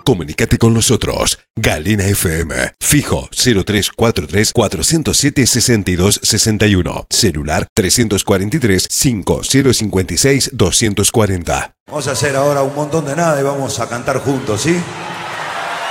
Comunícate con nosotros. Galena FM. Fijo 0343 407 6261. Celular 343 5056 240. Vamos a hacer ahora un montón de nada y vamos a cantar juntos, ¿sí?